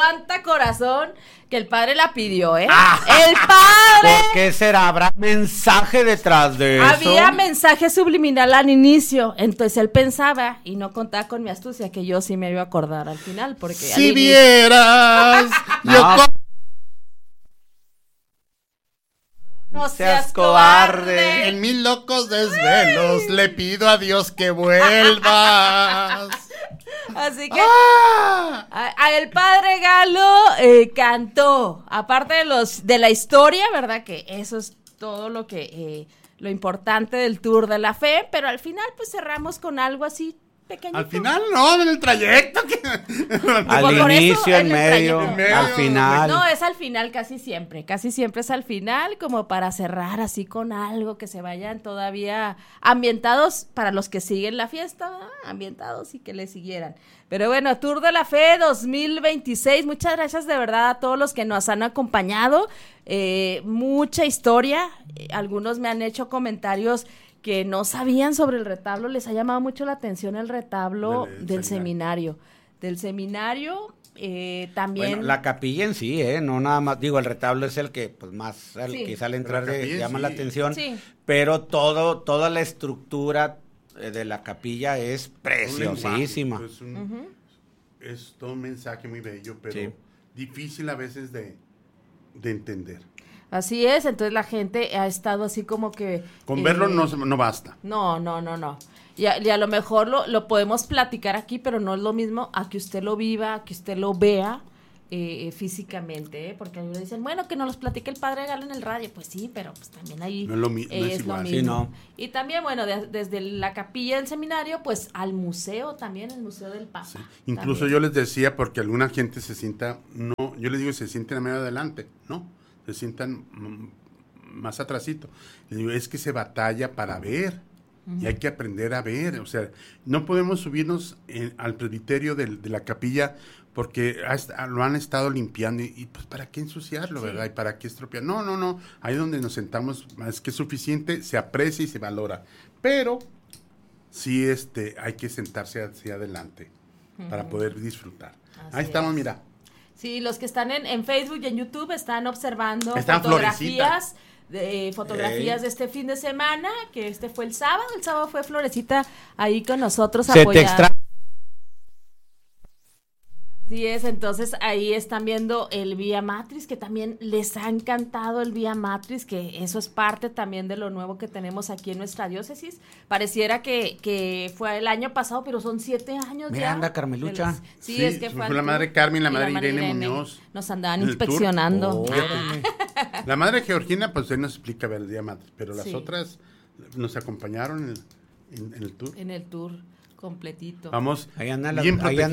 levanta corazón que el padre la pidió, ¿eh? El padre. ¿Por qué será? ¿Habrá mensaje detrás de eso? Había mensaje subliminal al inicio, entonces él pensaba y no contaba con mi astucia que yo sí me iba a acordar al final, porque si vieras, no seas cobarde. En mis locos desvelos le pido a Dios que vuelvas. Así que el padre Galo cantó, aparte de la historia, ¿verdad? Que eso es todo lo que lo importante del Tour de la Fe, pero al final pues cerramos con algo así pequeñito. Al final no, en el trayecto. Al inicio, en medio, al final. No, es al final casi siempre es al final, como para cerrar así con algo que se vayan todavía ambientados para los que siguen la fiesta, ¿verdad? Ambientados y que le siguieran. Pero bueno, Tour de la Fe 2026, muchas gracias de verdad a todos los que nos han acompañado, mucha historia, algunos me han hecho comentarios que no sabían sobre el retablo, les ha llamado mucho la atención el retablo del seminario. También. Bueno, la capilla en sí, no nada más, digo, el retablo es el que pues más, quizá al entrar llama la atención, pero toda la estructura de la capilla es preciosísima. Es todo un mensaje muy bello, pero difícil a veces de entender. Así es, entonces la gente ha estado así como que... Con verlo no basta. No. Y a lo mejor lo podemos platicar aquí, pero no es lo mismo a que usted lo viva, a que usted lo vea físicamente, porque algunos dicen, bueno, que nos los platique el padre Galo en el radio. Pues sí, pero pues también ahí no es lo mismo. Sí, no. Y también, bueno, desde la capilla del seminario, pues al museo también, el Museo del Papa. Sí. Incluso también. Yo les decía, porque alguna gente se sienta, yo les digo, se sienten a medio adelante, ¿no? Se sientan más atrasito. Les digo, es que se batalla para ver, y hay que aprender a ver. O sea, no podemos subirnos al presbiterio de la capilla porque lo han estado limpiando y pues ¿para qué ensuciarlo, verdad? ¿Y para qué estropear? No. Ahí donde nos sentamos es que es suficiente, se aprecia y se valora. Pero sí hay que sentarse hacia adelante para poder disfrutar. Ahí estamos, mira. Sí, los que están en Facebook y en YouTube están observando fotografías de este fin de semana, que fue el sábado fue Florecita ahí con nosotros apoyando. Así es, entonces ahí están viendo el Vía Matriz, que también les ha encantado el Vía Matriz, que eso es parte también de lo nuevo que tenemos aquí en nuestra diócesis. Pareciera que fue el año pasado, pero son 7 años. Mira, anda Carmelucha. Sí, es que fue la madre Carmen y la madre Irene Muñoz. Nos andaban inspeccionando. La madre Georgina, pues él nos explica el Vía Matriz, pero las otras nos acompañaron en el tour. En el tour. Completito. Vamos, ahí andan las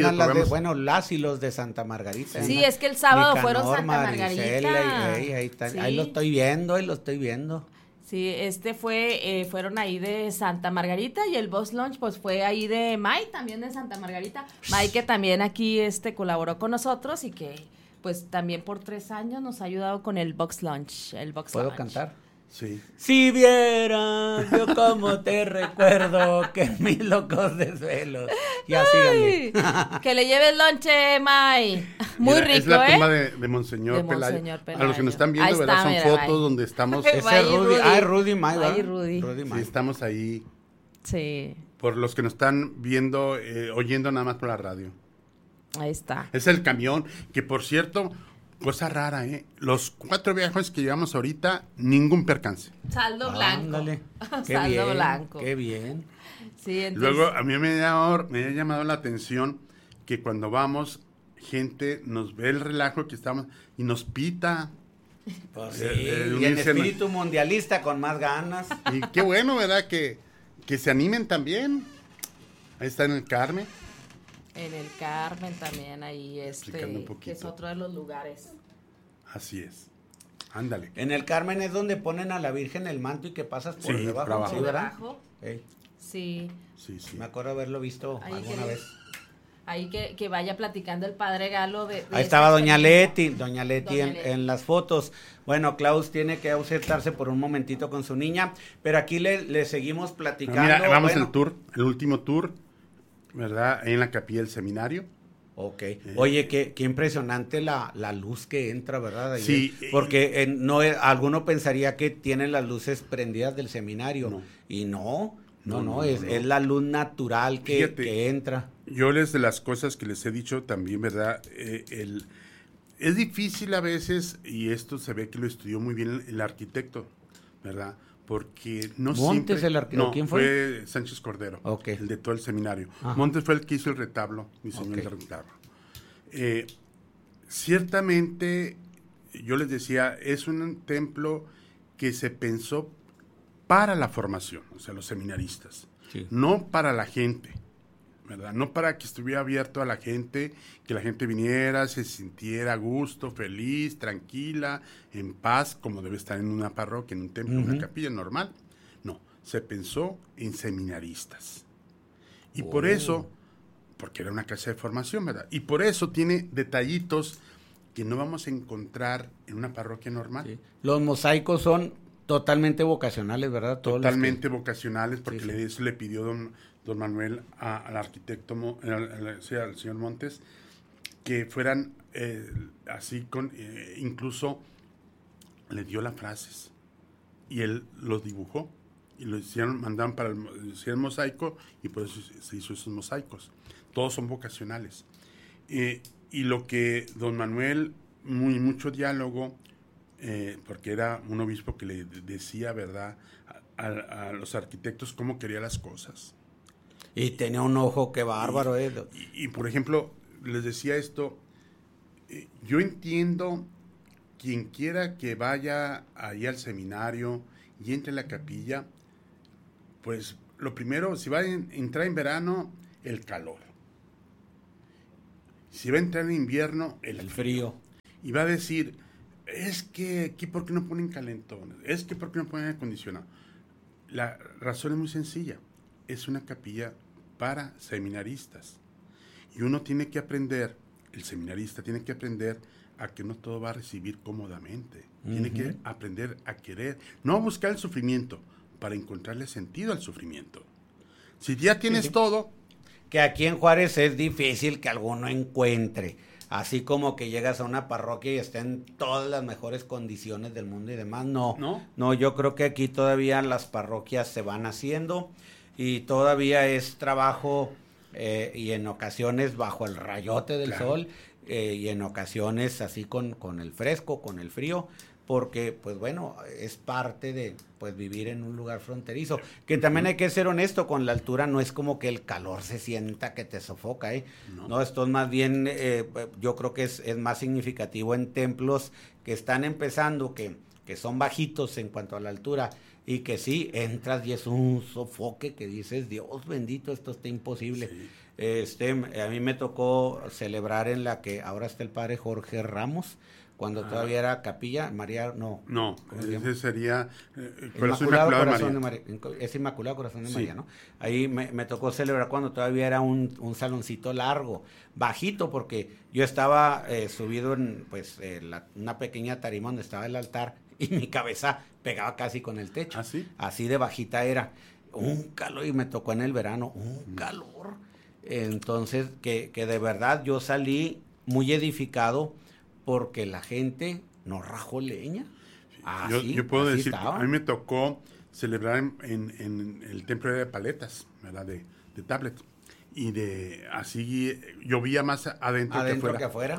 y los de Santa Margarita. Sí, es que el sábado fueron Santa Margarita. Ahí lo estoy viendo. Sí, fueron ahí de Santa Margarita y el Box Lunch pues fue ahí de May, también de Santa Margarita. May que también aquí colaboró con nosotros y que pues también por 3 años nos ha ayudado con el Box Lunch. ¿Puedo cantar? Sí. Si vieran yo como te recuerdo que en mis locos desvelos. Ya síganle. Que le lleve el lonche, May. Muy rico, es la tumba de Monseñor Pelayo. A los que nos están viendo, ¿verdad? Son fotos donde estamos. Ese es Rudy. Rudy May, ¿verdad? Rudy. Sí, estamos ahí. Sí. Por los que nos están viendo, oyendo nada más por la radio. Ahí está. Es el camión, que por cierto... Cosa rara, Los 4 viajes que llevamos ahorita, ningún percance. Saldo blanco. Ándale. Saldo blanco. Qué bien. Sí, entonces... Luego, a mí me ha llamado la atención que cuando vamos, gente nos ve el relajo que estamos y nos pita. Pues sí, y en espíritu mundialista con más ganas. Y qué bueno, ¿verdad? Que se animen también. Ahí está en el Carmen. En el Carmen también, ahí que es otro de los lugares. Así es. Ándale. En el Carmen es donde ponen a la Virgen el manto y que pasas por debajo. Por abajo. ¿Sí, verdad? Sí. Me acuerdo haberlo visto alguna vez. Ahí que vaya platicando el padre Galo de ahí estaba Doña Leti en las fotos. Bueno, Klaus tiene que ausentarse por un momentito con su niña, pero aquí le seguimos platicando. Mira, vamos el último tour, ¿verdad? Ahí en la capilla del seminario. Ok. Oye, qué impresionante la luz que entra, ¿verdad? Ahí, sí. Porque alguno pensaría que tienen las luces prendidas del seminario. No. Y no, es la luz natural que entra. Yo de las cosas que les he dicho también, ¿verdad? Es difícil a veces, y esto se ve que lo estudió muy bien el arquitecto, ¿verdad? Porque no Montes siempre... No, ¿quién fue? Sánchez Cordero, okay. El de todo el seminario. Ajá. Montes fue el que hizo el retablo, diseñó el retablo. Ciertamente, yo les decía, es un templo que se pensó para la formación, o sea, los seminaristas, sí. No para la gente, ¿verdad? No para que estuviera abierto a la gente, que la gente viniera, se sintiera a gusto, feliz, tranquila, en paz, como debe estar en una parroquia, en un templo, en una capilla normal. No, se pensó en seminaristas. Y por eso, porque era una casa de formación, ¿verdad? Y por eso tiene detallitos que no vamos a encontrar en una parroquia normal. Sí. Los mosaicos son totalmente vocacionales, ¿verdad? Totalmente vocacionales, porque eso le pidió don Manuel al arquitecto, al señor Montes, que fueran así incluso le dio las frases y él los dibujó y lo hicieron, mandaron para el mosaico y por eso se hizo esos mosaicos. Todos son vocacionales. Y lo que don Manuel, mucho diálogo, porque era un obispo que le decía, ¿verdad?, a los arquitectos cómo quería las cosas. Y tenía un ojo que bárbaro. Y por ejemplo, les decía esto, yo entiendo quien quiera que vaya ahí al seminario y entre a la capilla, pues lo primero, si va a entrar en verano, el calor. Si va a entrar en invierno, el frío. Y va a decir, es que aquí ¿por qué no ponen calentones? Es que ¿por qué no ponen aire acondicionado? La razón es muy sencilla. Es una capilla para seminaristas. Y uno tiene que aprender, el seminarista tiene que aprender a que no todo va a recibir cómodamente. Tiene que aprender a querer, no a buscar el sufrimiento, para encontrarle sentido al sufrimiento. Si ya tienes todo... Que aquí en Juárez es difícil que alguno encuentre. Así como que llegas a una parroquia y está en todas las mejores condiciones del mundo y demás. No, yo creo que aquí todavía las parroquias se van haciendo y todavía es trabajo y en ocasiones bajo el rayote del sol y en ocasiones así con el fresco, con el frío, porque pues bueno, es parte de pues vivir en un lugar fronterizo, que también hay que ser honesto, con la altura no es como que el calor se sienta que te sofoca, no, esto es más bien, yo creo que es más significativo en templos que están empezando, que son bajitos en cuanto a la altura, y que sí, entras y es un sofoque que dices, Dios bendito, esto está imposible. Sí. A mí me tocó celebrar en la que ahora está el padre Jorge Ramos, cuando todavía era capilla, María, no, ese sería Inmaculado Corazón de María. Es Inmaculado Corazón de María, ¿no? Ahí me tocó celebrar cuando todavía era un saloncito largo, bajito, porque yo estaba subido en pues una pequeña tarima donde estaba el altar y mi cabeza pegaba casi con el techo. ¿Ah, sí? Así de bajita era. Un calor, y me tocó en el verano, un calor. Entonces, que de verdad yo salí muy edificado, porque la gente no rajó leña. Yo puedo decir que a mí me tocó celebrar en el templo de Paletas, ¿verdad? De Tablet. Y así llovía más adentro que afuera.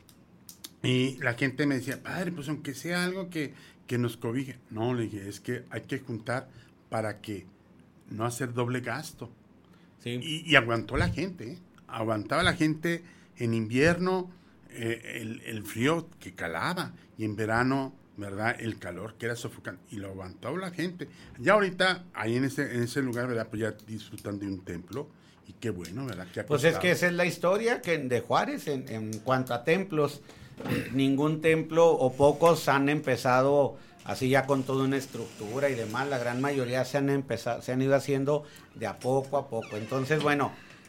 Y la gente me decía, padre, pues aunque sea algo que nos cobije. No, le dije, es que hay que juntar para que no hacer doble gasto. Sí. Y aguantó la gente, ¿eh? Aguantaba la gente en invierno, el frío que calaba, y en verano, ¿verdad?, el calor que era sofocante, y lo aguantó la gente. Ya ahorita, ahí en ese lugar, ¿verdad?, pues ya disfrutan de un templo, y qué bueno, ¿verdad? Pues es que esa es la historia de Juárez en cuanto a templos. Ningún templo o pocos han empezado así ya con toda una estructura y demás. La gran mayoría se han ido haciendo de a poco. Entonces, bueno,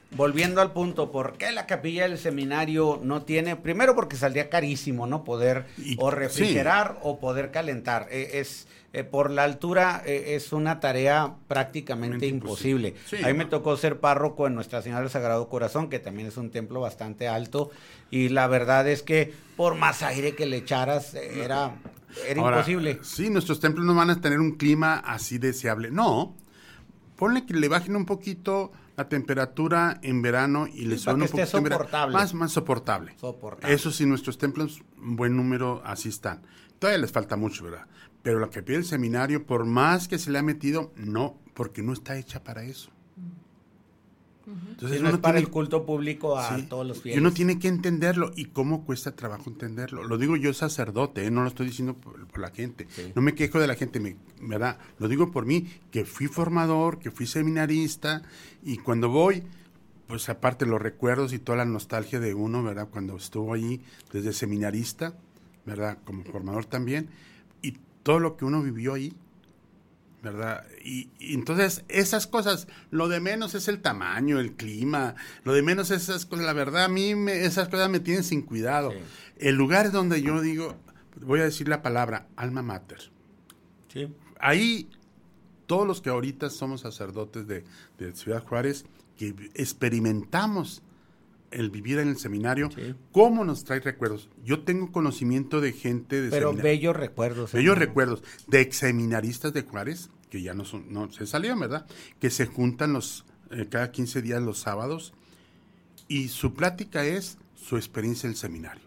volviendo al punto, ¿por qué la capilla del seminario no tiene? Primero porque saldría carísimo, ¿no? Poder o refrigerar o poder calentar. Por la altura es una tarea prácticamente imposible. Sí, a mí me tocó ser párroco en Nuestra Señora del Sagrado Corazón, que también es un templo bastante alto, y la verdad es que por más aire que le echaras era Ahora, imposible. Sí, nuestros templos no van a tener un clima así deseable. No, ponle que le bajen un poquito la temperatura en verano y le suban un poquito soportable. Más soportable. Eso sí, nuestros templos, un buen número, así están. Todavía les falta mucho, ¿verdad? Pero la capilla del seminario, por más que se le ha metido, no, porque no está hecha para eso. Entonces, no es para el culto público a todos los fieles. Y uno tiene que entenderlo. ¿Y cómo cuesta trabajo entenderlo? Lo digo yo, sacerdote, no lo estoy diciendo por la gente. Sí. No me quejo de la gente, ¿verdad? Lo digo por mí, que fui formador, que fui seminarista, y cuando voy, pues aparte los recuerdos y toda la nostalgia de uno, ¿verdad? Cuando estuvo allí desde seminarista, ¿verdad? Como formador también, y todo lo que uno vivió ahí, ¿verdad? Y entonces esas cosas, lo de menos es el tamaño, el clima, lo de menos es esas cosas, la verdad a mí esas cosas me tienen sin cuidado. Sí. El lugar donde yo digo, voy a decir la palabra, alma mater. Sí. Ahí todos los que ahorita somos sacerdotes de Ciudad Juárez, que experimentamos el vivir en el seminario, ¿cómo nos trae recuerdos? Yo tengo conocimiento de gente de pero bellos recuerdos. Bellos recuerdos de exseminaristas de Juárez, que ya no se salieron, ¿verdad? Que se juntan cada 15 días los sábados, y su plática es su experiencia en el seminario.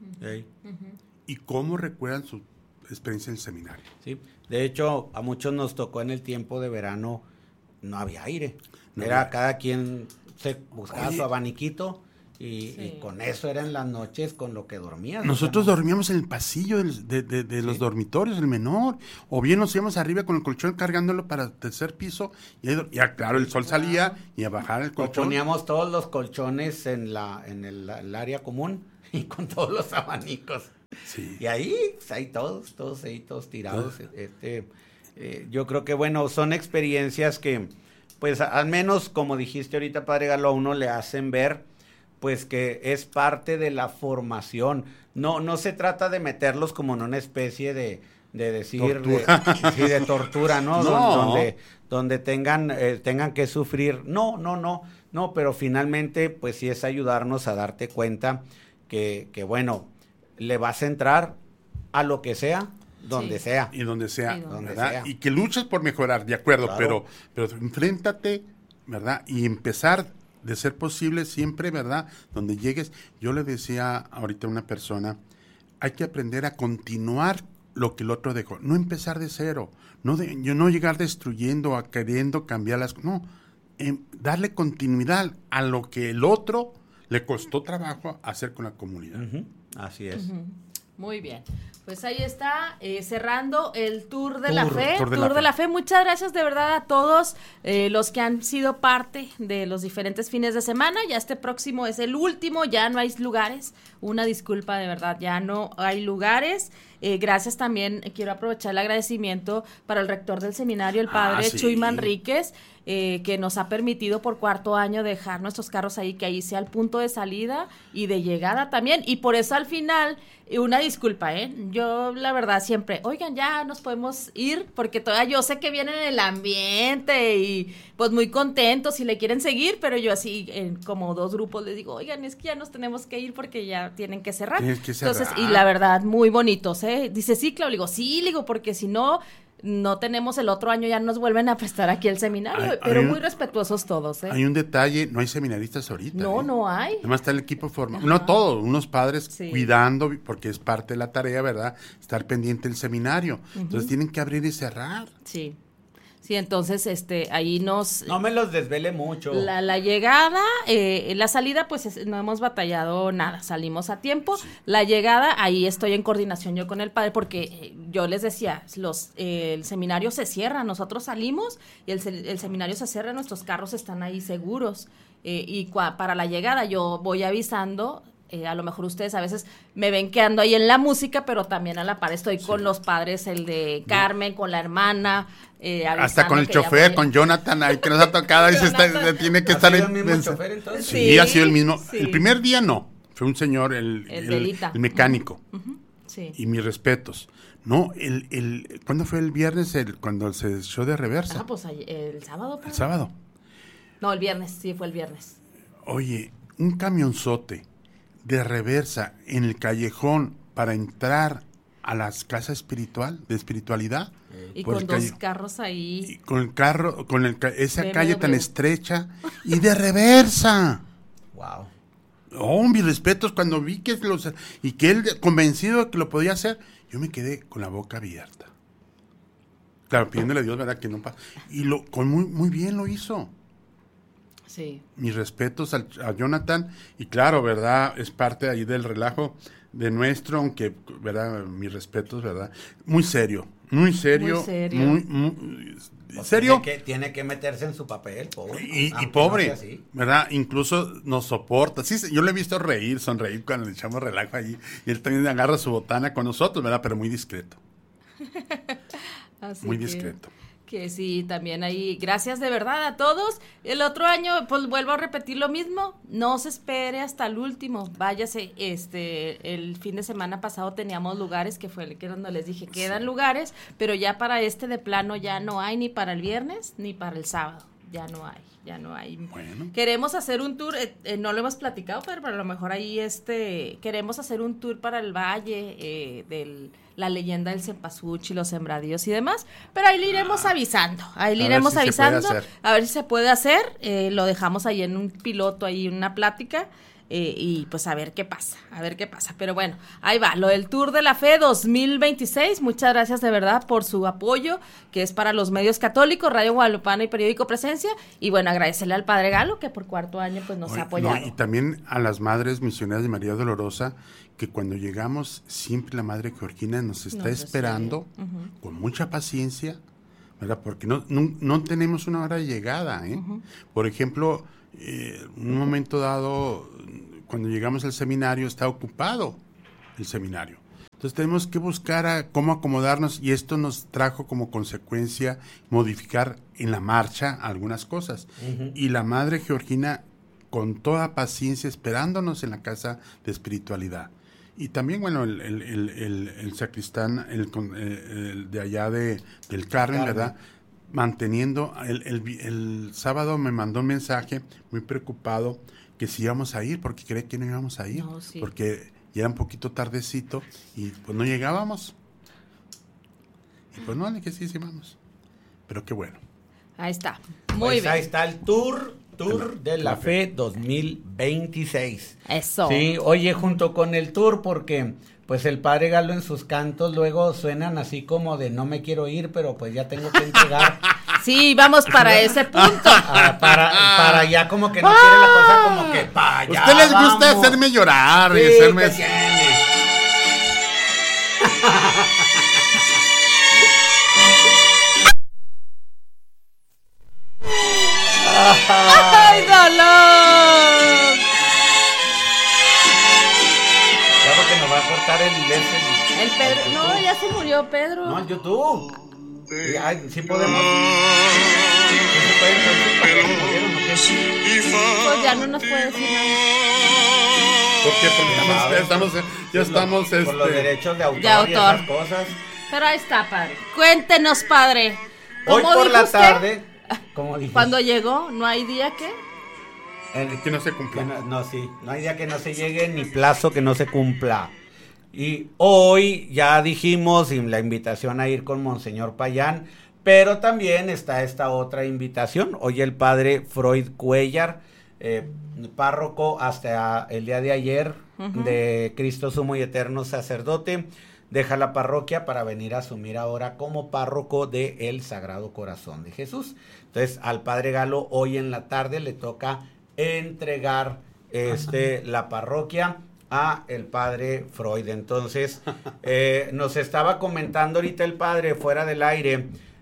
Y cómo recuerdan su experiencia en el seminario. Sí, de hecho, a muchos nos tocó en el tiempo de verano, no había aire. Cada quien se buscaba su abaniquito. Y con eso eran las noches con lo que dormíamos. Nosotros dormíamos en el pasillo de los dormitorios, el menor, o bien nos íbamos arriba con el colchón cargándolo para el tercer piso, y ya claro, el sol salía y a bajar el colchón. O poníamos todos los colchones en el área común y con todos los abanicos. Sí. Y ahí todos tirados. Yo creo que bueno, son experiencias que, pues al menos como dijiste ahorita, Padre Galo, a uno le hacen ver pues que es parte de la formación. No se trata de meterlos como en una especie de decir tortura. de tortura, ¿no? Donde tengan que sufrir. No, pero finalmente pues sí es ayudarnos a darte cuenta que bueno, le vas a entrar a lo que sea, donde sea. Y donde sea, ¿verdad? Y que luches por mejorar, de acuerdo, claro. pero enfréntate, ¿verdad? Y empezar de ser posible siempre, ¿verdad? Donde llegues, yo le decía ahorita a una persona, hay que aprender a continuar lo que el otro dejó, no empezar de cero, no llegar destruyendo, a queriendo cambiar las cosas, no, darle continuidad a lo que el otro le costó trabajo hacer con la comunidad. Así es. Muy bien. Pues ahí está, cerrando el Tour de la Fe. Tour de la Fe. Muchas gracias de verdad a todos los que han sido parte de los diferentes fines de semana. Ya este próximo es el último, ya no hay lugares. Una disculpa de verdad, ya no hay lugares. Gracias también, quiero aprovechar el agradecimiento para el rector del seminario, el padre Chuy Manríquez, que nos ha permitido por cuarto año dejar nuestros carros ahí, que ahí sea el punto de salida y de llegada también, y por eso al final, una disculpa, yo la verdad siempre, oigan, ya nos podemos ir, porque todavía yo sé que vienen en el ambiente y pues muy contentos y le quieren seguir, pero yo así, como dos grupos les digo, oigan, es que ya nos tenemos que ir porque ya tienen que cerrar. Entonces, y la verdad, muy bonitos, Dice, sí, Claudio, le digo, porque si no tenemos el otro año, ya nos vuelven a prestar aquí el seminario, pero muy respetuosos todos, Hay un detalle, no hay seminaristas ahorita. No hay. Además está el equipo formado, no todos, unos padres cuidando, porque es parte de la tarea, ¿verdad? Estar pendiente del seminario. Entonces tienen que abrir y cerrar. Sí. Sí, entonces ahí nos... No me los desvele mucho. La llegada, la salida, pues no hemos batallado nada, salimos a tiempo. Sí. La llegada, ahí estoy en coordinación yo con el padre, porque yo les decía, el seminario se cierra, nosotros salimos y el seminario se cierra, nuestros carros están ahí seguros. Y para la llegada yo voy avisando A lo mejor ustedes a veces me ven que ando ahí en la música, pero también a la par estoy con los padres, el de Carmen, con la hermana. Hasta con el chofer, con Jonathan, ahí que nos ha tocado, ahí tiene que estar. ¿Ha sido el mismo chofer entonces? Sí, ha sido el mismo. Sí. El primer día no, fue un señor, el mecánico. Sí. Y mis respetos. No, ¿cuándo fue el viernes? Cuando se echó de reversa. Pues el sábado. El sábado. No, el viernes, sí, fue el viernes. Oye, un camionzote de reversa en el callejón para entrar a las casas de espiritualidad. Y con dos carros ahí. Y con el carro, esa calle tan estrecha y de reversa. Wow. Oh, mis respetos, cuando vi que él convencido de que lo podía hacer, yo me quedé con la boca abierta. Claro, pidiéndole a Dios, ¿verdad? Que no pasa. Y muy bien lo hizo. Sí. Mis respetos a Jonathan, y claro, ¿verdad? Es parte ahí del relajo de nuestro, aunque, ¿verdad? Mis respetos, ¿verdad? Muy serio. Muy serio. Pues serio. Tiene que meterse en su papel, pobre. Y pobre, no, ¿verdad? Incluso nos soporta. Sí, yo le he visto sonreír cuando le echamos relajo allí. Y él también agarra su botana con nosotros, ¿verdad? Pero muy discreto. Así muy discreto. Que sí, también ahí, gracias de verdad a todos. El otro año, pues vuelvo a repetir lo mismo, no se espere hasta el último, váyase, el fin de semana pasado teníamos lugares, que fue el que donde les dije, quedan lugares, pero ya para de plano ya no hay ni para el viernes ni para el sábado, ya no hay. Bueno. Queremos hacer un tour, no lo hemos platicado, pero a lo mejor ahí queremos hacer un tour para el valle la leyenda del cempasúchil, los sembradíos y demás, pero ahí le iremos avisando, a ver si se puede hacer, lo dejamos ahí en un piloto, ahí en una plática, y pues a ver qué pasa, pero bueno, ahí va, lo del Tour de la Fe 2026, muchas gracias de verdad por su apoyo, que es para los medios católicos, Radio Guadalupana y Periódico Presencia, y bueno, agradecerle al Padre Galo, que por cuarto año pues nos ha apoyado. No, y también a las madres misioneras de María Dolorosa, que cuando llegamos, siempre la Madre Georgina nos está esperando, con mucha paciencia, ¿verdad? Porque no tenemos una hora de llegada, ¿eh? Por ejemplo, un momento dado, cuando llegamos al seminario, está ocupado el seminario. Entonces tenemos que buscar cómo acomodarnos, y esto nos trajo como consecuencia modificar en la marcha algunas cosas. Y la Madre Georgina, con toda paciencia, esperándonos en la casa de espiritualidad. Y también, bueno, el sacristán, el de allá del Carmen, ¿verdad? Manteniendo, el sábado me mandó un mensaje muy preocupado que si íbamos a ir, porque creía que no íbamos a ir, porque ya era un poquito tardecito y pues no llegábamos. Y pues no, que sí vamos. Pero qué bueno. Ahí está, muy bien. Ahí está el Tour de la Fe 2026. Eso. Sí, oye, junto con el tour, porque pues el Padre Galo en sus cantos luego suenan así como de no me quiero ir, pero pues ya tengo que entregar. Sí, vamos para ese punto. Para ya como que no quiere la cosa como que para allá. ¿Usted les gusta hacerme llorar? Sí, y hacerme... ¡Ay, dolor! Ya porque nos va a cortar el Pedro. No, ya se murió Pedro. No, en YouTube. Sí podemos. Pues ya no nos puede decir nada. ¿Por qué? Porque ya estamos por los derechos de autor. Y esas cosas. Pero ahí está, padre. Cuéntenos, padre. Hoy por la tarde. ¿Cómo dijiste? Cuando llegó, ¿no hay día que? Que no se cumpla. No hay día que no se llegue ni plazo que no se cumpla. Y hoy ya dijimos la invitación a ir con Monseñor Payán, pero también está esta otra invitación. Hoy el padre Freud Cuellar, párroco hasta el día de ayer de Cristo Sumo y Eterno Sacerdote, deja la parroquia para venir a asumir ahora como párroco de el Sagrado Corazón de Jesús. Entonces al Padre Galo hoy en la tarde le toca entregar la parroquia a el Padre Freud. Entonces nos estaba comentando ahorita el padre fuera del aire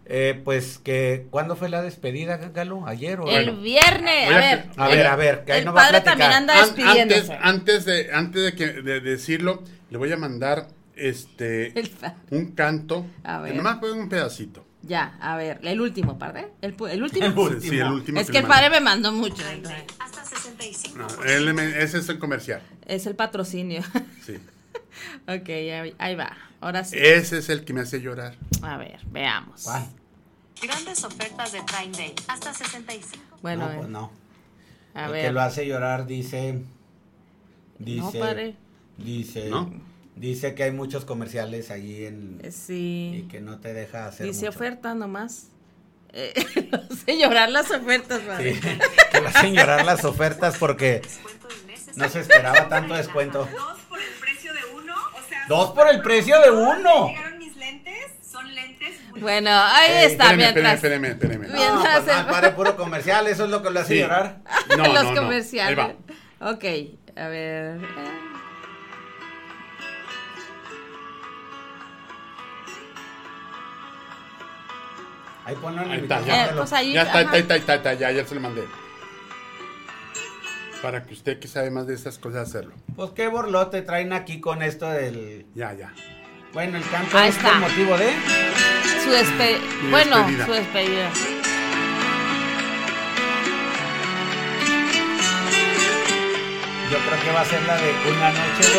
Pues que, ¿cuándo fue la despedida, Galo? ¿Ayer o el viernes? A ver, que ahí el no va a padre platicar. también anda despidiéndose. Antes de decirlo, le voy a mandar un canto. A ver. Nomás fue un pedacito. Ya, a ver, el último, padre. El último. Sí, el último. Es que el padre me mandó mucho. Hasta 65. No, ese es el comercial. Es el patrocinio. Sí. Ok, ahí va. Ahora sí. Ese es el que me hace llorar. A ver, veamos. ¿Cuál? Grandes ofertas de Prime Day. Hasta 65. Bueno, no, pues no. A El ver. que lo hace llorar dice, No, padre. dice que hay muchos comerciales allí Sí. y que no te deja hacer Dice mucho. oferta nomás. Lo hace llorar las ofertas, padre. Sí, que lo hacen llorar las ofertas porque no se esperaba tanto descuento. 2 por el precio de 1, o sea... 2 por el precio de 1. ¿Llegaron mis lentes? Son lentes... Bueno, ahí está, mientras. Espéreme. Mientras No, padre, puro comercial, eso es lo que lo hace llorar. los comerciales. Ahí va. Ok, a ver. Ahí ponlo en el Ahí está, micrófono. pues ahí, ya ajá. está, ya se lo mandé. Para que usted que sabe más de esas cosas hacerlo. Pues qué borlote traen aquí con esto del... Ya. Bueno, el canto Ahí es está. por motivo de... Su despedida. Su despedida. Yo creo que va a ser la de Una Noche